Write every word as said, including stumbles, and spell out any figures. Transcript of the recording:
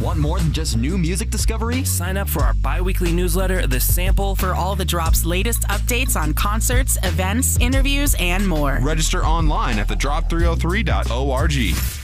Want more than just new music discovery? Sign up for our bi-weekly newsletter, The Sample, for all the Drop's latest updates on concerts, events, interviews, and more. Register online at the drop three oh three dot org.